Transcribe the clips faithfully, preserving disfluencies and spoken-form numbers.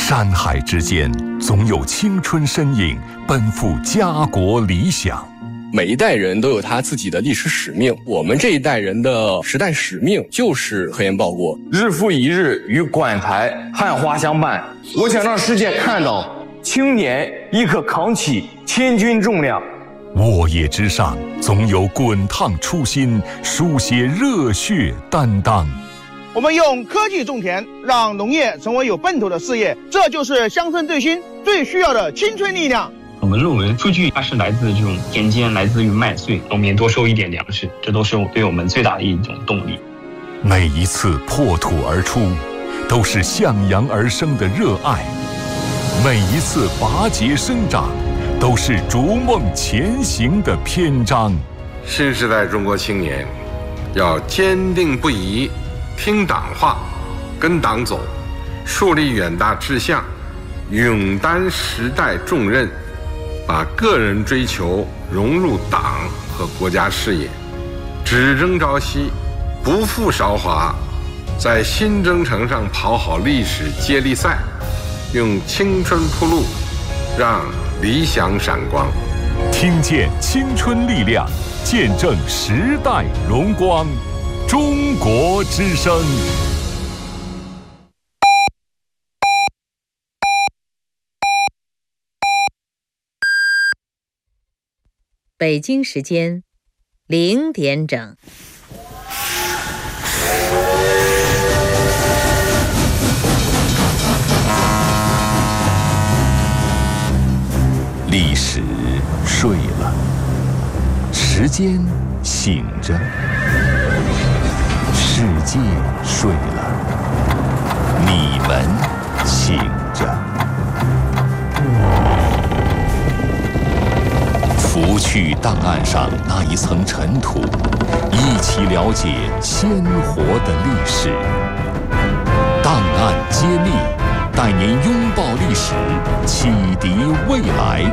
山海之间，总有青春身影奔赴家国理想。 每一代人都有他自己的历史使命，我们这一代人的时代使命就是科研报国。 日复一日与馆台汉花相伴，我想让世界看到青年亦可扛起千钧重量。 沃野之上，总有滚烫初心，书写热血担当。 我们用科技种田，让农业成为有奔头的事业，这就是乡村振兴最需要的青春力量。 我们认为数据它是来自这种田间，来自于麦穗，农民多收一点粮食，这都是对我们最大的一种动力。 每一次破土而出，都是向阳而生的热爱；每一次拔节生长，都是逐梦前行的篇章。 新时代中国青年要坚定不移听党话，跟党走，树立远大志向，勇担时代重任，把个人追求融入党和国家事业，只争朝夕，不负韶华，在新征程上跑好历史接力赛，用青春铺路，让理想闪光。 听见青春力量，见证时代荣光。中国之声。 北京时间零点整。 历史睡了，时间醒着，世界睡了，你们醒着。拂去档案上那一层尘土，一起了解鲜活的历史。档案揭秘，带您拥抱历史，启迪未来。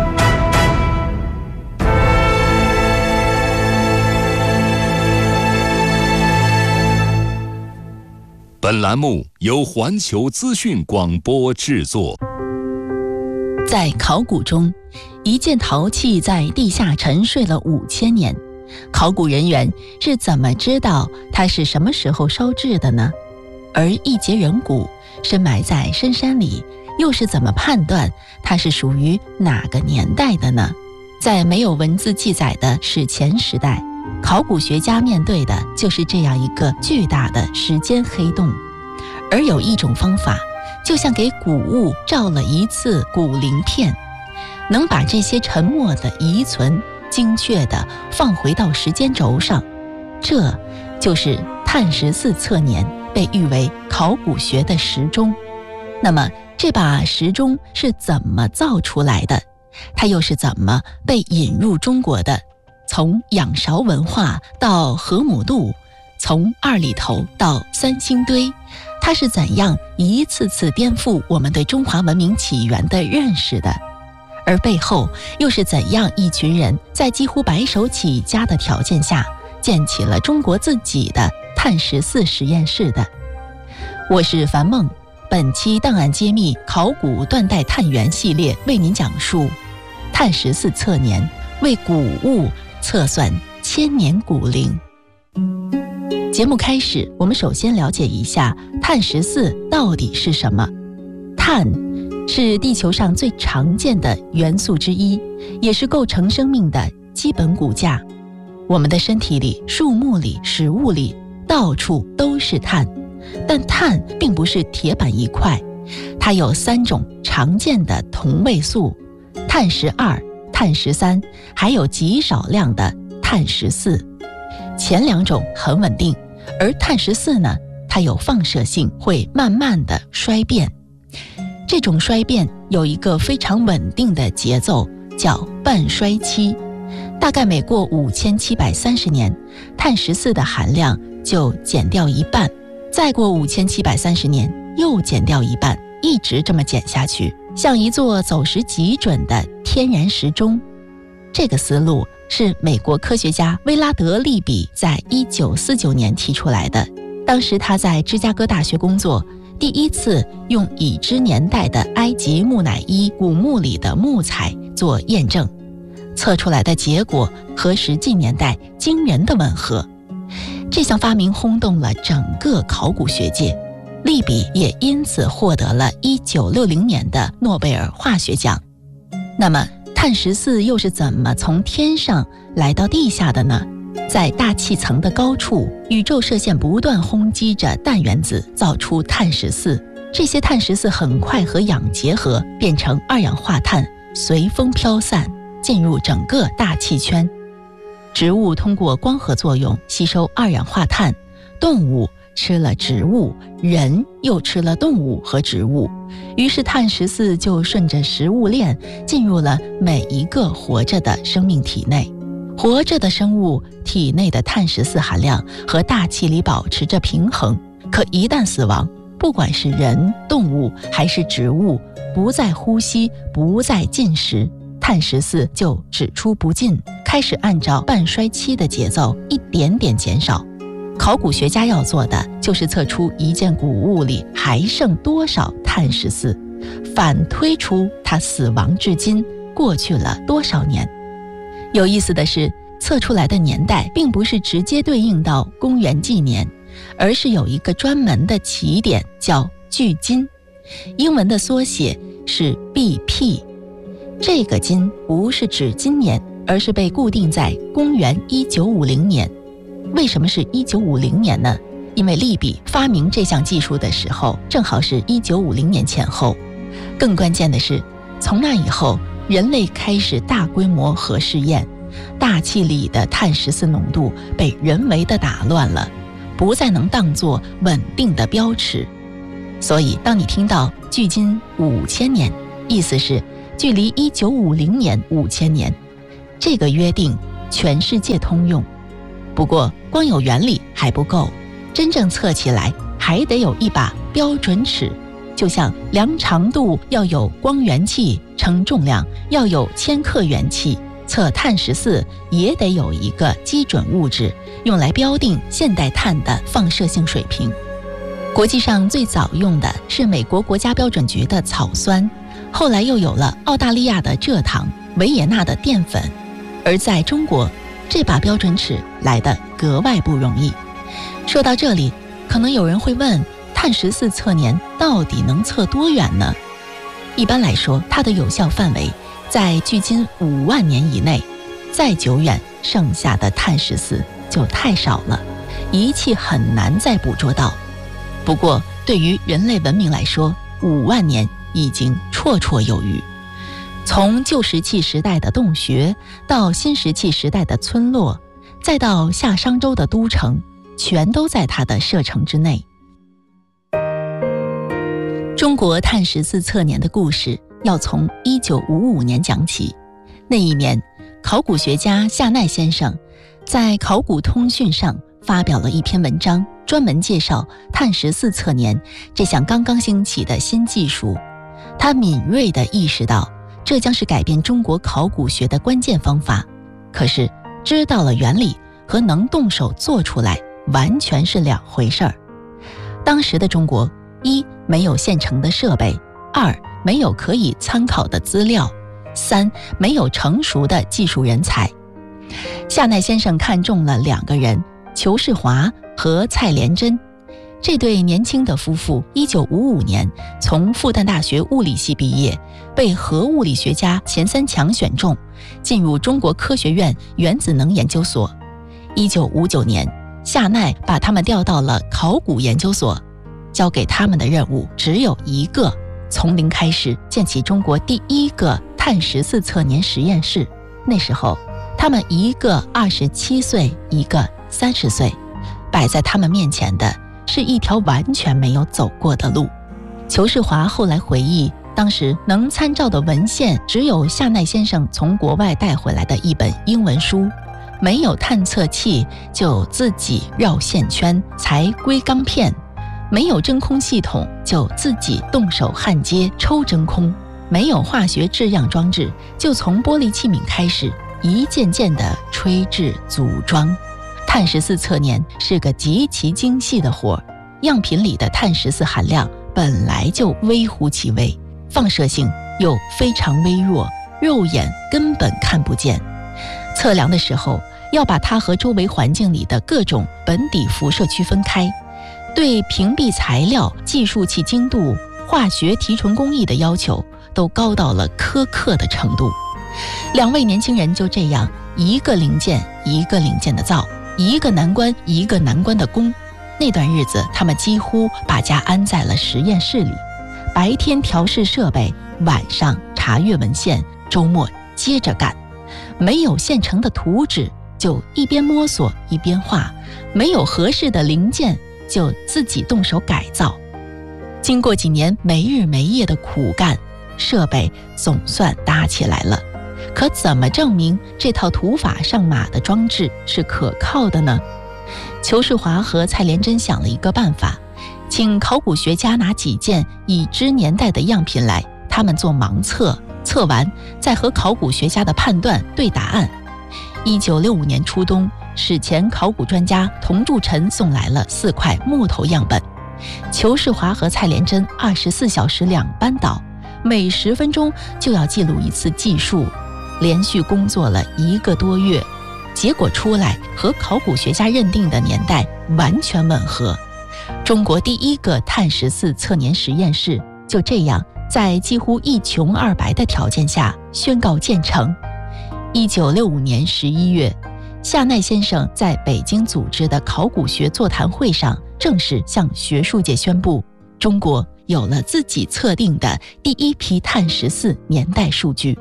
本栏目由环球资讯广播制作。 在考古中，一件陶器在地下沉睡了五千年，考古人员是怎么知道它是什么时候烧制的呢？而一节人骨深埋在深山里，又是怎么判断它是属于哪个年代的呢？在没有文字记载的史前时代，考古学家面对的就是这样一个巨大的时间黑洞。而有一种方法，就像给古物照了一次骨鳞片，能把这些沉没的遗存精确地放回到时间轴上，这就是碳十四测年，被誉为考古学的时钟。那么这把时钟是怎么造出来的？它又是怎么被引入中国的？从仰韶文化到河姆渡，从二里头到三星堆，它是怎样一次次颠覆我们对中华文明起源的认识的？而背后又是怎样一群人在几乎白手起家的条件下，建起了中国自己的碳十四实验室的？我是樊梦，本期档案揭秘考古断代探源系列为您讲述碳十四测年，为古物测算千年古龄。节目开始，我们首先了解一下碳十四到底是什么。碳是地球上最常见的元素之一，也是构成生命的基本骨架。我们的身体里、树木里、食物里，到处都是碳。但碳并不是铁板一块，它有三种常见的同位素：碳十二、碳十三，还有极少量的碳十四。前两种很稳定，而碳十四呢，它有放射性，会慢慢的衰变。这种衰变有一个非常稳定的节奏，叫半衰期。大概每过五千七百三十年，碳十四的含量就减掉一半，再过五千七百三十年又减掉一半，一直这么减下去，像一座走时极准的天然时钟。这个思路是美国科学家威拉德·利比在一九四九年提出来的。当时他在芝加哥大学工作， 第一次用已知年代的埃及木乃伊古墓里的木材做验证，测出来的结果和实际年代惊人的吻合。这项发明轰动了整个考古学界，利比也因此获得了一九六零年的诺贝尔化学奖。那么碳十四又是怎么从天上来到地下的呢？在大气层的高处，宇宙射线不断轰击着氮原子，造出碳十四。这些碳十四很快和氧结合，变成二氧化碳，随风飘散，进入整个大气圈。植物通过光合作用吸收二氧化碳，动物吃了植物，人又吃了动物和植物，于是碳十四就顺着食物链进入了每一个活着的生命体内。活着的生物体内的碳十四含量和大气里保持着平衡，可一旦死亡，不管是人、动物还是植物，不再呼吸，不再进食，碳十四就只出不进，开始按照半衰期的节奏一点点减少。考古学家要做的就是测出一件古物里还剩多少碳十四，反推出它死亡至今过去了多少年。有意思的是，测出来的年代并不是直接对应到公元纪年，而是有一个专门的起点叫距今，英文的缩写是 B P。 这个今不是指今年，而是被固定在公元一九五零年。为什么是一九五零年呢？因为利比发明这项技术的时候正好是一九五零年前后。更关键的是，从那以后人类开始大规模核试验，大气里的碳十四浓度被人为的打乱了，不再能当作稳定的标尺。所以当你听到距今五千年，意思是距离一九五零年五千年，这个约定全世界通用。不过光有原理还不够，真正测起来还得有一把标准尺，就像量长度要有光源器，称重量要有千克元器，测碳十四也得有一个基准物质，用来标定现代碳的放射性水平。国际上最早用的是美国国家标准局的草酸，后来又有了澳大利亚的蔗糖、维也纳的淀粉。而在中国，这把标准尺来得格外不容易。说到这里，可能有人会问，碳十四测年到底能测多远呢？一般来说，它的有效范围在距今五万年以内，再久远，剩下的碳十四就太少了，仪器很难再捕捉到。不过对于人类文明来说，五万年已经绰绰有余。从旧石器时代的洞穴，到新石器时代的村落，再到夏商周的都城，全都在它的射程之内。中国碳十四测年的故事要从一九五五年讲起。那一年，考古学家夏奈先生在《考古通讯》上发表了一篇文章，专门介绍碳十四测年这项刚刚兴起的新技术。他敏锐地意识到，这将是改变中国考古学的关键方法。可是知道了原理和能动手做出来完全是两回事儿。当时的中国，一没有现成的设备，二没有可以参考的资料，三没有成熟的技术人才。夏奈先生看中了两个人，裘世华和蔡连珍。这对年轻的夫妇一九五五年从复旦大学物理系毕业，被核物理学家钱三强选中，进入中国科学院原子能研究所。一九五九年，夏奈把他们调到了考古研究所，交给他们的任务只有一个，从零开始建起中国第一个碳十四测年实验室。那时候他们一个二十七岁，一个三十岁，摆在他们面前的是一条完全没有走过的路。裘世华后来回忆，当时能参照的文献只有夏奈先生从国外带回来的一本英文书，没有探测器就自己绕线圈裁硅钢片，没有真空系统就自己动手焊接抽真空，没有化学制样装置就从玻璃器皿开始一件件的吹制组装。碳十四测年是个极其精细的活，样品里的碳十四含量本来就微乎其微，放射性又非常微弱，肉眼根本看不见。测量的时候要把它和周围环境里的各种本底辐射区分开，对屏蔽材料、计数器精度、化学提纯工艺的要求都高到了苛刻的程度。两位年轻人就这样一个零件一个零件的造，一个难关一个难关的攻。那段日子他们几乎把家安在了实验室里，白天调试设备，晚上查阅文献，周末接着干。没有现成的图纸，就一边摸索一边画，没有合适的零件，就自己动手改造。经过几年没日没夜的苦干，设备总算搭起来了。可怎么证明这套土法上马的装置是可靠的呢？裘世华和蔡连珍想了一个办法，请考古学家拿几件已知年代的样品来，他们做盲测，测完再和考古学家的判断对答案。一九六五年初冬，史前考古专家童铸臣送来了四块木头样本，裘世华和蔡连珍二十四小时两班倒，每十分钟就要记录一次计数，连续工作了一个多月，结果出来和考古学家认定的年代完全吻合。中国第一个碳十四测年实验室就这样在几乎一穷二白的条件下宣告建成。一九六五年十一月，夏奈先生在北京组织的考古学座谈会上正式向学术界宣布，中国有了自己测定的第一批碳十四年代数据。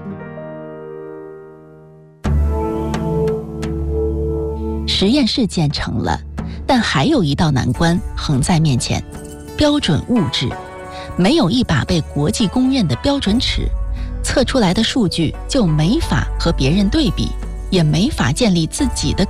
实验室建成了，但还有一道难关横在面前：标准物质。没有一把被国际公认的标准尺，测出来的数据就没法和别人对比，也没法建立自己的